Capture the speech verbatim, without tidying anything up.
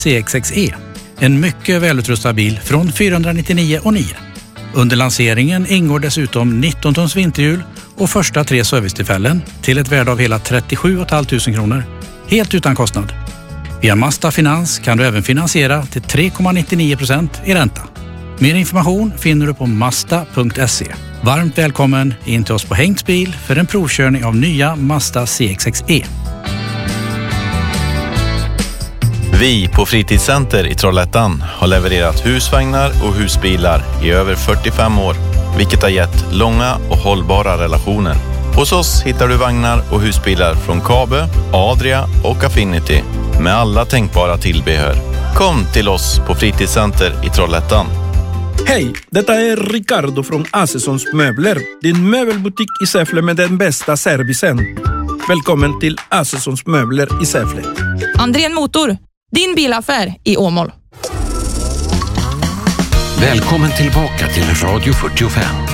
C X X E. En mycket välutrustad bil från fyrahundranittionio och nio. Under lanseringen ingår dessutom nitton tons vinterhjul och första tre servicetillfällen till ett värde av hela trettiosju tusen femhundra kronor. Helt utan kostnad. Via Mazda Finans kan du även finansiera till tre komma nittionio procent i ränta. Mer information finner du på mazda punkt se. Varmt välkommen in till oss på Hängsbil för en provkörning av nya Mazda C X X E. Vi på Fritidscenter i Trollhättan har levererat husvagnar och husbilar i över fyrtiofem år, vilket har gett långa och hållbara relationer. Hos oss hittar du vagnar och husbilar från Kabe, Adria och Affinity med alla tänkbara tillbehör. Kom till oss på Fritidscenter i Trollhättan. Hej, detta är Ricardo från Assessons Möbler, din möbelbutik i Säffle med den bästa servicen. Välkommen till Assessons Möbler i Säffle. Andrén Motor, din bilaffär i Åmål. Välkommen tillbaka till Radio fyrtiofem.